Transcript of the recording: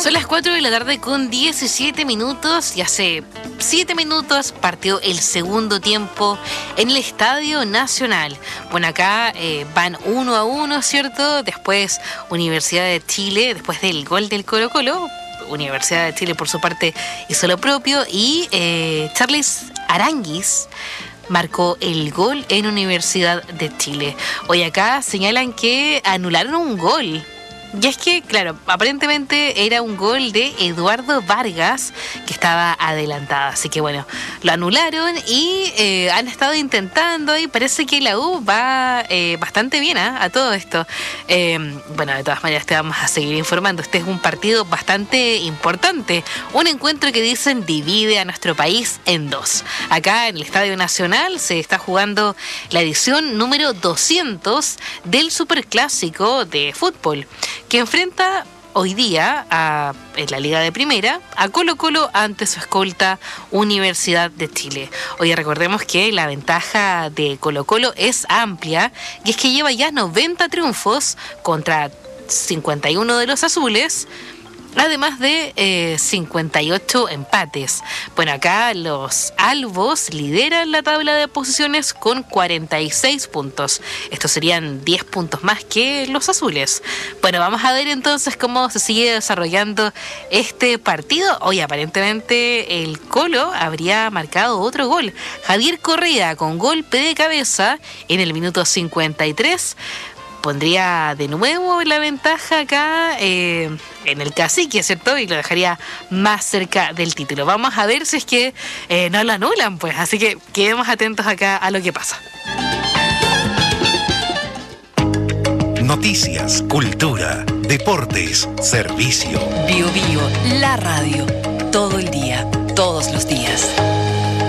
Son las 4 de la tarde con 17 minutos y hace 7 minutos partió el segundo tiempo en el Estadio Nacional. Bueno, acá van 1-1, ¿cierto? Después Universidad de Chile, después del gol del Colo-Colo, Universidad de Chile por su parte hizo lo propio y Charles Aránguiz marcó el gol en Universidad de Chile. Hoy acá señalan que anularon un gol. Y es que, claro, aparentemente era un gol de Eduardo Vargas que estaba adelantada. Así que bueno, lo anularon y han estado intentando y parece que la U va bastante bien a todo esto. Bueno, de todas maneras te vamos a seguir informando. Este es un partido bastante importante. Un encuentro que dicen divide a nuestro país en dos. Acá en el Estadio Nacional se está jugando la edición número 200 del Superclásico de fútbol, que enfrenta hoy día en la Liga de Primera a Colo-Colo ante su escolta Universidad de Chile. Hoy recordemos que la ventaja de Colo-Colo es amplia y es que lleva ya 90 triunfos contra 51 de los azules, además de 58 empates. Bueno, acá los albos lideran la tabla de posiciones con 46 puntos. Estos serían 10 puntos más que los azules. Bueno, vamos a ver entonces cómo se sigue desarrollando este partido. Hoy aparentemente el Colo habría marcado otro gol. Javier Correa con golpe de cabeza en el minuto 53. Pondría de nuevo la ventaja acá en el cacique, ¿cierto? Y lo dejaría más cerca del título. Vamos a ver si es que no lo anulan, pues. Así que quedemos atentos acá a lo que pasa. Noticias, cultura, deportes, servicio. Bio, la radio. Todo el día, todos los días.